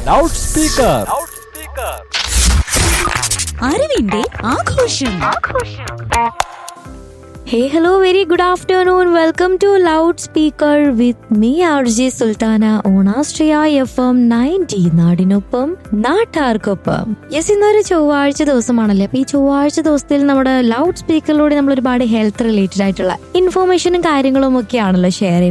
Loud speaker. അറിവിന്റെ ആഘോഷം. Hey, hello, very good afternoon. Welcome to Loudspeaker with me, RJ Sultana on Astria FM 90. നാടിനൊപ്പം നാട്ടാർക്കൊപ്പം. Yes, ഇന്നൊരു ചൊവ്വാഴ്ച ദിവസമാണല്ലേ. അപ്പൊ ഈ ചൊവ്വാഴ്ച ദിവസത്തിൽ നമ്മുടെ ലൗഡ് സ്പീക്കറിലൂടെ നമ്മൾ ഒരുപാട് ഹെൽത്ത് റിലേറ്റഡ് ആയിട്ടുള്ള ഇൻഫോർമേഷനും കാര്യങ്ങളും ഒക്കെ ആണല്ലോ ഷെയർ